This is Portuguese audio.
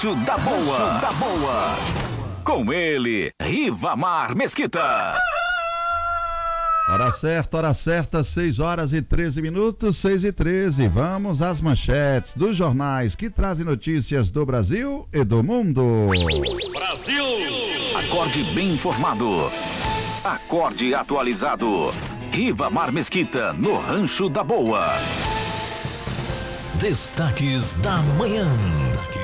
Da Boa. Com ele, Rivamar Mesquita. Hora certa, 6 horas e 13 minutos, 6:13. Vamos às manchetes dos jornais que trazem notícias do Brasil e do mundo. Brasil! Acorde bem informado. Acorde atualizado. Rivamar Mesquita no Rancho da Boa. Destaques da manhã.